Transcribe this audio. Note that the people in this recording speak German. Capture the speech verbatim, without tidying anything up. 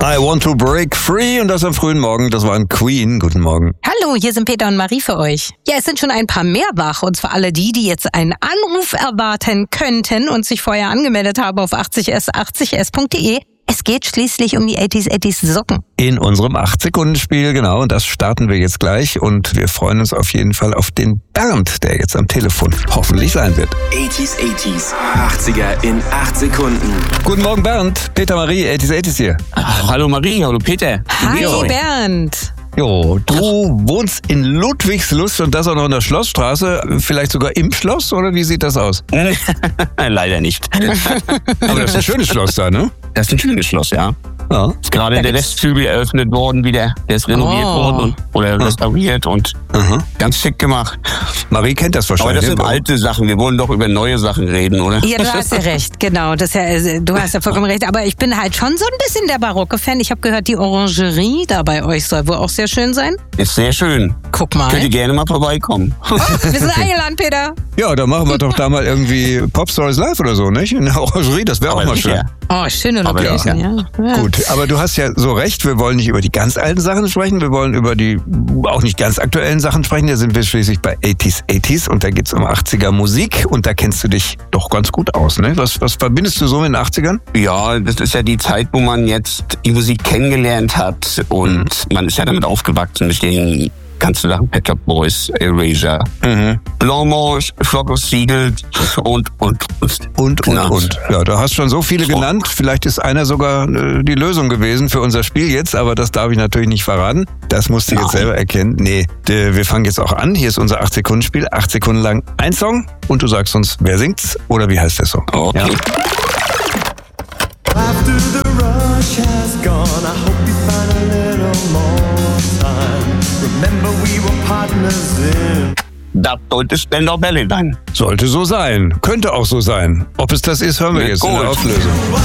I want to break free und das am frühen Morgen, das war ein Queen. Guten Morgen. Hallo, hier sind Peter und Marie für euch. Ja, es sind schon ein paar mehr wach und zwar alle die, die jetzt einen Anruf erwarten könnten und sich vorher angemeldet haben auf achtzig s achtzig s punkt de. Es geht schließlich um die achtziger achtziger Socken. In unserem acht-Sekunden-Spiel, genau, und das starten wir jetzt gleich und wir freuen uns auf jeden Fall auf den Bernd, der jetzt am Telefon hoffentlich sein wird. achtziger achtziger, achtziger in acht Sekunden. Guten Morgen Bernd, Peter Marie, achtziger achtziger hier. Ach, hallo Marie, hallo Peter. Hi Bernd. Jo, du wohnst in Ludwigslust und das auch noch in der Schlossstraße, vielleicht sogar im Schloss, oder wie sieht das aus? Leider nicht. Aber das ist ein schönes Schloss da, ne? Das ist ein schönes Schloss, ja. Ja. Ist gerade der Westflügel eröffnet worden wieder. Der ist renoviert Oh. worden und, oder restauriert und Aha. ganz schick gemacht. Marie kennt das Aber wahrscheinlich. das sind alte Sachen. Wir wollen doch über neue Sachen reden, oder? Ja, du hast ja recht, genau. Das ist ja, also, du hast ja vollkommen recht. Aber ich bin halt schon so ein bisschen der barocke Fan. Ich habe gehört, die Orangerie da bei euch soll wohl auch sehr schön sein. Ist sehr schön. Guck mal. Könnt ihr gerne mal vorbeikommen. Oh, wir sind eingeladen, Peter. Ja, dann machen wir doch da mal irgendwie Pop Stories Live oder so, nicht? In der Orangerie, das wäre auch Aber mal sicher. schön. Oh, schöne Aber Location, ja. ja. Gut, aber du hast ja so recht, wir wollen nicht über die ganz alten Sachen sprechen, wir wollen über die auch nicht ganz aktuellen Sachen sprechen. Da sind wir schließlich bei achtziger achtziger und da geht's um achtziger Musik und da kennst du dich doch ganz gut aus, ne? Was, was verbindest du so mit den achtzigern? Ja, das ist ja die Zeit, wo man jetzt die Musik kennengelernt hat und Mhm. man ist ja damit aufgewachsen mit den ganzen Sachen, Pet Shop Boys, Erasure, Mhm. Blanche, Flock of Seagulls und, und, und. Und, und, Genau. und. Ja, du hast schon so viele genannt. Vielleicht ist einer sogar äh, die Lösung gewesen für unser Spiel jetzt, aber das darf ich natürlich nicht verraten. Das musst du jetzt Nein. selber erkennen. Nee, d- wir fangen jetzt auch an. Hier ist unser acht-Sekunden-Spiel. Acht Sekunden lang ein Song und du sagst uns, wer singt's oder wie heißt der Song. Okay. Ja. After the rush has gone, I hope you find a little more time. Remember we were partners in. Das sollte Spender Belly sein. Sollte so sein. Könnte auch so sein. Ob es das ist, hören wir Ja, jetzt in der gut. Auflösung.